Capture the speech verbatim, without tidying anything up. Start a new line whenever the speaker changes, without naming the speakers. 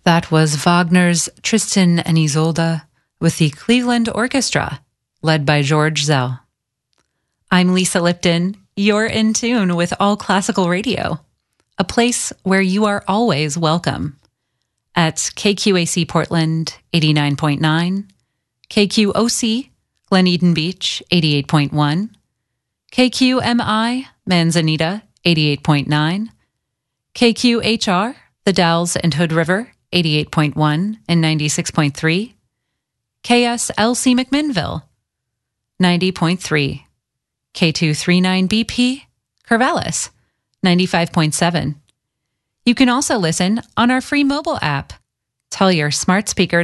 That was Wagner's Tristan and Isolde with the Cleveland Orchestra, led by George Zell. I'm Lisa Lipton. You're in tune with All Classical Radio, a place where you are always welcome. At K Q A C Portland, eighty-nine point nine, K Q O C Glen Eden Beach, eighty-eight point one, K Q M I Manzanita, eighty-eight point nine, K Q H R The Dalles and Hood River, eighty-eight point one and ninety-six point three, K S L C McMinnville, ninety point three, K two thirty-nine B P Corvallis, ninety-five point seven. You can also listen on our free mobile app. Tell your smart speaker